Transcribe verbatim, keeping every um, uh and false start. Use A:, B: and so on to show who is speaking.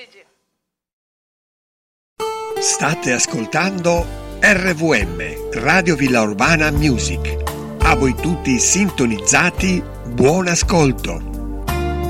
A: Gigi.
B: State ascoltando R V M, Radio Villa Urbana Music. A voi tutti sintonizzati, buon ascolto.